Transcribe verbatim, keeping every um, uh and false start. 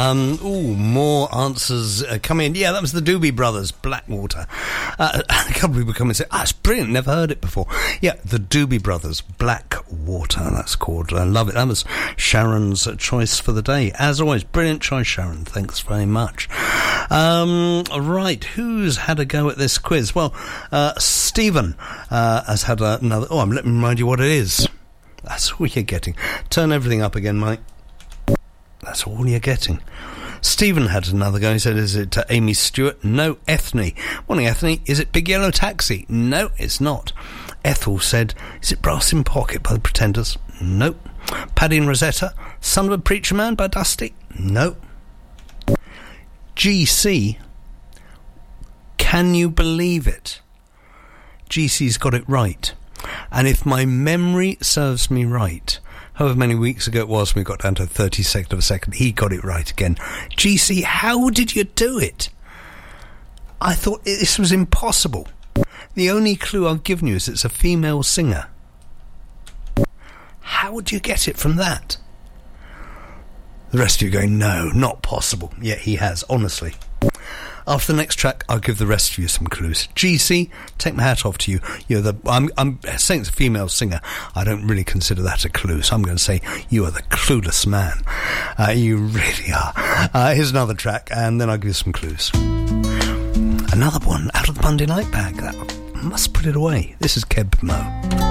Um, ooh, more answers uh, come in. Yeah, that was the Doobie Brothers, Blackwater. Uh, a couple of people come and say, ah, it's brilliant, never heard it before. Yeah, the Doobie Brothers, Blackwater, that's called. I love it. That was Sharon's choice for the day. As always, brilliant choice, Sharon. Thanks very much. Um, right, who's had a go at this quiz? Well, uh, Stephen uh, has had another... Oh, let me remind you what it is. That's all you're getting. Turn everything up again, Mike. That's all you're getting. Stephen had another go. He said, is it uh, Amy Stewart? No. Ethne. Morning, Ethne. Is it Big Yellow Taxi? No, it's not. Ethel said, is it Brass in Pocket by the Pretenders? Nope. Paddy and Rosetta? Son of a Preacher Man by Dusty? Nope. G C. Can you believe it? G C's got it right. And if my memory serves me right, however many weeks ago it was when we got down to thirty-second of a second, he got it right again. G C, how did you do it? I thought this was impossible. The only clue I've given you is it's a female singer. How would you get it from that? The rest of you are going, no, not possible. Yeah, he has, honestly. After the next track, I'll give the rest of you some clues. G C, take my hat off to you. You're the. I'm, I'm saying it's a female singer. I don't really consider that a clue, so I'm going to say you are the clueless man. Uh, you really are. Uh, here's another track, and then I'll give you some clues. Another one out of the Monday night bag. That, I must put it away. This is Keb Mo.